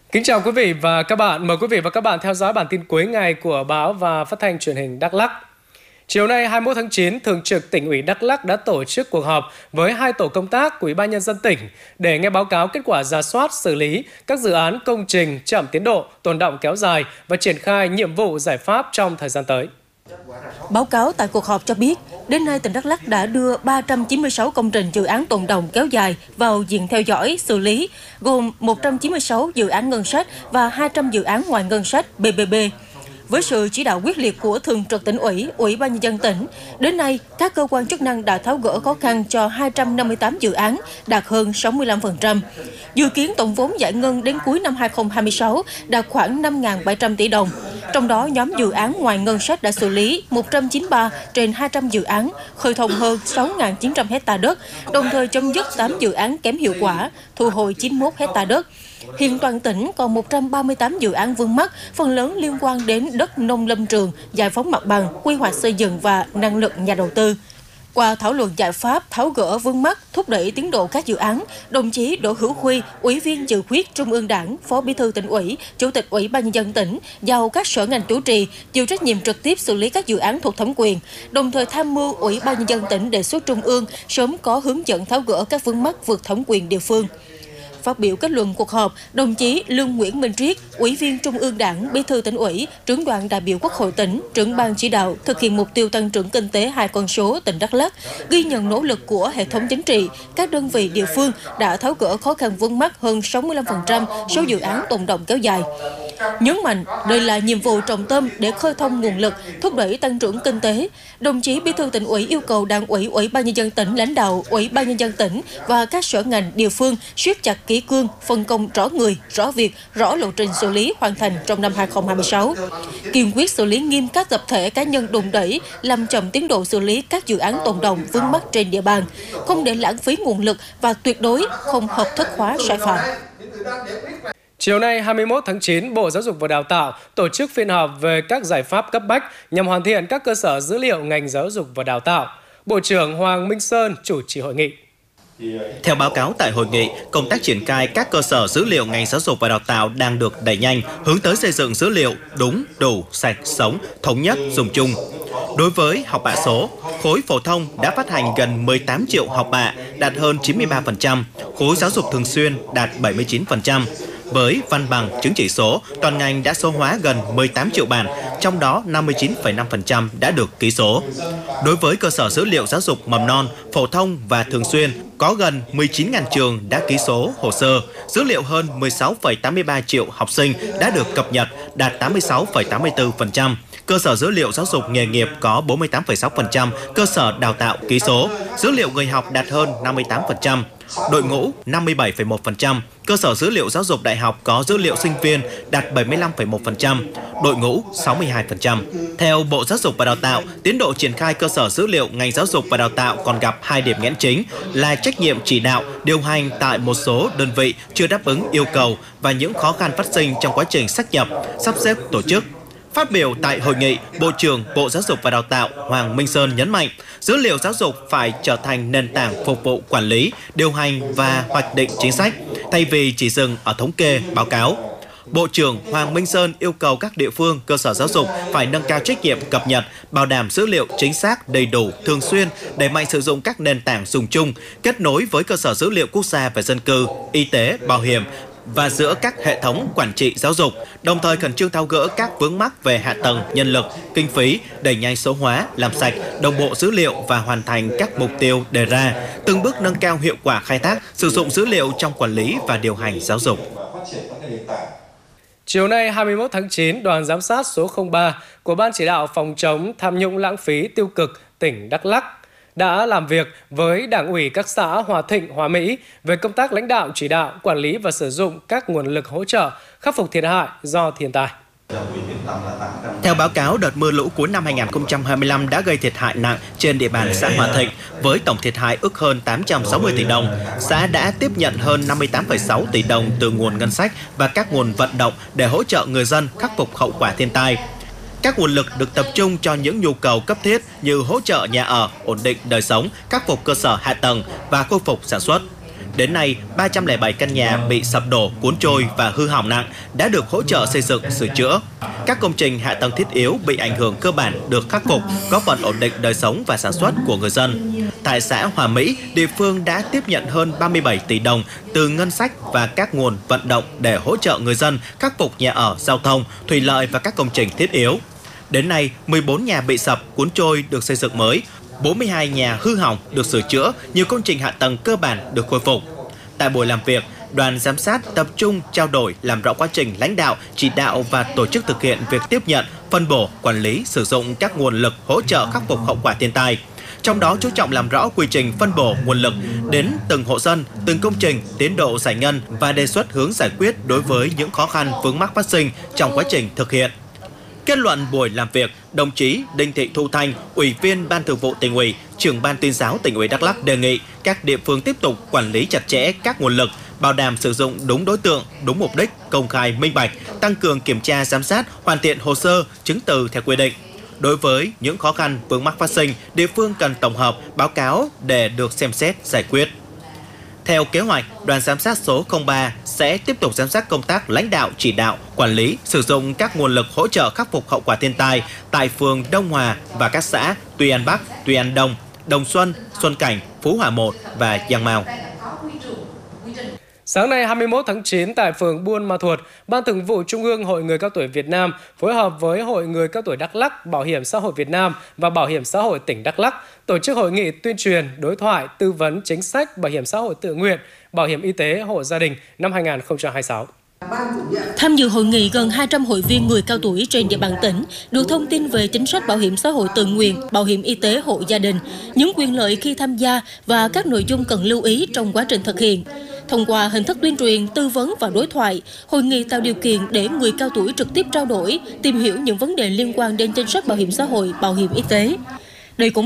Kính chào quý vị và các bạn. Mời quý vị và các bạn theo dõi bản tin cuối ngày của báo và phát thanh truyền hình Đắk Lắk. Chiều nay 21 tháng 9, Thường trực Tỉnh ủy Đắk Lắk đã tổ chức cuộc họp với 2 tổ công tác của Ủy ban Nhân dân tỉnh để nghe báo cáo kết quả rà soát xử lý các dự án công trình chậm tiến độ, tồn đọng kéo dài và triển khai nhiệm vụ giải pháp trong thời gian tới. Báo cáo tại cuộc họp cho biết, đến nay tỉnh Đắk Lắk đã đưa 396 công trình dự án tồn đọng kéo dài vào diện theo dõi, xử lý, gồm 196 dự án ngân sách và 200 dự án ngoài ngân sách BBB. Với sự chỉ đạo quyết liệt của Thường trực Tỉnh ủy, Ủy ban Nhân dân tỉnh, đến nay các cơ quan chức năng đã tháo gỡ khó khăn cho 258 dự án, đạt hơn 65%. Dự kiến tổng vốn giải ngân đến cuối năm 2026 đạt khoảng 5.700 tỷ đồng. Trong đó, nhóm dự án ngoài ngân sách đã xử lý 193 trên 200 dự án, khơi thông hơn 6.900 hecta đất, đồng thời chấm dứt 8 dự án kém hiệu quả, thu hồi 91 hecta đất. Hiện toàn tỉnh còn 138 dự án vướng mắc, phần lớn liên quan đến đất nông lâm trường, giải phóng mặt bằng, quy hoạch xây dựng và năng lực nhà đầu tư. Qua thảo luận giải pháp tháo gỡ vướng mắc, thúc đẩy tiến độ các dự án, đồng chí Đỗ Hữu Huy, Ủy viên Dự khuyết Trung ương Đảng, Phó Bí thư Tỉnh ủy, Chủ tịch Ủy ban Nhân dân tỉnh, giao các sở ngành chủ trì chịu trách nhiệm trực tiếp xử lý các dự án thuộc thẩm quyền, đồng thời tham mưu Ủy ban Nhân dân tỉnh đề xuất Trung ương sớm có hướng dẫn tháo gỡ các vướng mắc vượt thẩm quyền địa phương. Phát biểu kết luận cuộc họp, đồng chí Lương Nguyễn Minh Triết, Ủy viên Trung ương Đảng, Bí thư Tỉnh ủy, Trưởng đoàn đại biểu Quốc hội tỉnh, Trưởng ban chỉ đạo thực hiện mục tiêu tăng trưởng kinh tế 2 con số tỉnh Đắk Lắk, ghi nhận nỗ lực của hệ thống chính trị, các đơn vị địa phương đã tháo gỡ khó khăn vướng mắc hơn 65% số dự án tồn đọng kéo dài. Nhấn mạnh đây là nhiệm vụ trọng tâm để khơi thông nguồn lực, thúc đẩy tăng trưởng kinh tế. Đồng chí Bí thư Tỉnh ủy yêu cầu Đảng ủy, Ủy ban Nhân dân tỉnh, lãnh đạo Ủy ban Nhân dân tỉnh và các sở ngành địa phương siết chặt kỷ cương, phân công rõ người, rõ việc, rõ lộ trình xử lý hoàn thành trong năm 2026. Kiên quyết xử lý nghiêm các tập thể cá nhân đùn đẩy, làm chậm tiến độ xử lý các dự án tồn đọng vướng mắc trên địa bàn, không để lãng phí nguồn lực và tuyệt đối không hợp thức hóa sai phạm. Chiều nay 21 tháng 9, Bộ Giáo dục và Đào tạo tổ chức phiên họp về các giải pháp cấp bách nhằm hoàn thiện các cơ sở dữ liệu ngành giáo dục và đào tạo. Bộ trưởng Hoàng Minh Sơn chủ trì hội nghị. Theo báo cáo tại hội nghị, công tác triển khai các cơ sở dữ liệu ngành giáo dục và đào tạo đang được đẩy nhanh, hướng tới xây dựng dữ liệu đúng, đủ, sạch, sống, thống nhất, dùng chung. Đối với học bạ số, khối phổ thông đã phát hành gần 18 triệu học bạ, đạt hơn 93%, khối giáo dục thường xuyên đạt 79%. Với văn bằng chứng chỉ số, toàn ngành đã số hóa gần 18 triệu bản, trong đó 59,5% đã được ký số. Đối với cơ sở dữ liệu giáo dục mầm non, phổ thông và thường xuyên, có gần 19.000 trường đã ký số hồ sơ, dữ liệu hơn 16,83 triệu học sinh đã được cập nhật, đạt 86,84%. Cơ sở dữ liệu giáo dục nghề nghiệp có 48,6% cơ sở đào tạo ký số, dữ liệu người học đạt hơn 58%. Đội ngũ 57,1%, cơ sở dữ liệu giáo dục đại học có dữ liệu sinh viên đạt 75,1%, đội ngũ 62%. Theo Bộ Giáo dục và Đào tạo, tiến độ triển khai cơ sở dữ liệu ngành giáo dục và đào tạo còn gặp 2 điểm nghẽn chính là trách nhiệm chỉ đạo, điều hành tại một số đơn vị chưa đáp ứng yêu cầu và những khó khăn phát sinh trong quá trình sáp nhập, sắp xếp tổ chức. Phát biểu tại hội nghị, Bộ trưởng Bộ Giáo dục và Đào tạo Hoàng Minh Sơn nhấn mạnh, dữ liệu giáo dục phải trở thành nền tảng phục vụ quản lý, điều hành và hoạch định chính sách, thay vì chỉ dừng ở thống kê, báo cáo. Bộ trưởng Hoàng Minh Sơn yêu cầu các địa phương, cơ sở giáo dục phải nâng cao trách nhiệm cập nhật, bảo đảm dữ liệu chính xác, đầy đủ, thường xuyên, đẩy mạnh sử dụng các nền tảng dùng chung, kết nối với cơ sở dữ liệu quốc gia về dân cư, y tế, bảo hiểm, và giữa các hệ thống quản trị giáo dục, đồng thời khẩn trương tháo gỡ các vướng mắc về hạ tầng, nhân lực, kinh phí, đẩy nhanh số hóa, làm sạch, đồng bộ dữ liệu và hoàn thành các mục tiêu đề ra, từng bước nâng cao hiệu quả khai thác, sử dụng dữ liệu trong quản lý và điều hành giáo dục. Chiều nay 21 tháng 9, đoàn giám sát số 03 của Ban chỉ đạo phòng chống tham nhũng lãng phí tiêu cực tỉnh Đắk Lắk đã làm việc với Đảng ủy các xã Hòa Thịnh, Hòa Mỹ về công tác lãnh đạo, chỉ đạo, quản lý và sử dụng các nguồn lực hỗ trợ khắc phục thiệt hại do thiên tai. Theo báo cáo, đợt mưa lũ cuối năm 2025 đã gây thiệt hại nặng trên địa bàn xã Hòa Thịnh với tổng thiệt hại ước hơn 860 tỷ đồng. Xã đã tiếp nhận hơn 58,6 tỷ đồng từ nguồn ngân sách và các nguồn vận động để hỗ trợ người dân khắc phục hậu quả thiên tai. Các nguồn lực được tập trung cho những nhu cầu cấp thiết như hỗ trợ nhà ở, ổn định đời sống, khắc phục cơ sở hạ tầng và khôi phục sản xuất. Đến nay, 307 căn nhà bị sập đổ, cuốn trôi và hư hỏng nặng đã được hỗ trợ xây dựng, sửa chữa. Các công trình hạ tầng thiết yếu bị ảnh hưởng cơ bản được khắc phục, góp phần ổn định đời sống và sản xuất của người dân. Tại xã Hòa Mỹ, địa phương đã tiếp nhận hơn 37 tỷ đồng từ ngân sách và các nguồn vận động để hỗ trợ người dân khắc phục nhà ở, giao thông, thủy lợi và các công trình thiết yếu. Đến nay, 14 nhà bị sập, cuốn trôi được xây dựng mới, 42 nhà hư hỏng được sửa chữa, nhiều công trình hạ tầng cơ bản được khôi phục. Tại buổi làm việc, đoàn giám sát tập trung trao đổi làm rõ quá trình lãnh đạo, chỉ đạo và tổ chức thực hiện việc tiếp nhận, phân bổ, quản lý, sử dụng các nguồn lực hỗ trợ khắc phục hậu quả thiên tai. Trong đó chú trọng làm rõ quy trình phân bổ nguồn lực đến từng hộ dân, từng công trình, tiến độ giải ngân và đề xuất hướng giải quyết đối với những khó khăn vướng mắc phát sinh trong quá trình thực hiện. Kết luận buổi làm việc, đồng chí Đinh Thị Thu Thanh, Ủy viên Ban Thường vụ Tỉnh ủy, Trưởng Ban Tuyên giáo Tỉnh ủy Đắk Lắk đề nghị các địa phương tiếp tục quản lý chặt chẽ các nguồn lực, bảo đảm sử dụng đúng đối tượng, đúng mục đích, công khai, minh bạch, tăng cường kiểm tra giám sát, hoàn thiện hồ sơ, chứng từ theo quy định. Đối với những khó khăn vướng mắc phát sinh, địa phương cần tổng hợp, báo cáo để được xem xét, giải quyết. Theo kế hoạch, đoàn giám sát số 03 sẽ tiếp tục giám sát công tác lãnh đạo, chỉ đạo, quản lý, sử dụng các nguồn lực hỗ trợ khắc phục hậu quả thiên tai tại phường Đông Hòa và các xã Tuy An Bắc, Tuy An Đông, Đồng Xuân, Xuân Cảnh, Phú Hòa 1 và Giang Mao. Sáng nay 21 tháng 9 tại phường Buôn Ma Thuột, Ban Thường vụ Trung ương Hội Người Cao tuổi Việt Nam phối hợp với Hội Người Cao tuổi Đắk Lắk, Bảo hiểm xã hội Việt Nam và Bảo hiểm xã hội tỉnh Đắk Lắk tổ chức hội nghị tuyên truyền, đối thoại, tư vấn chính sách bảo hiểm xã hội tự nguyện, bảo hiểm y tế hộ gia đình năm 2026. Tham dự hội nghị, gần 200 hội viên người cao tuổi trên địa bàn tỉnh được thông tin về chính sách bảo hiểm xã hội tự nguyện, bảo hiểm y tế hộ gia đình, những quyền lợi khi tham gia và các nội dung cần lưu ý trong quá trình thực hiện. Thông qua hình thức tuyên truyền, tư vấn và đối thoại, hội nghị tạo điều kiện để người cao tuổi trực tiếp trao đổi, tìm hiểu những vấn đề liên quan đến chính sách bảo hiểm xã hội, bảo hiểm y tế. Đây cũng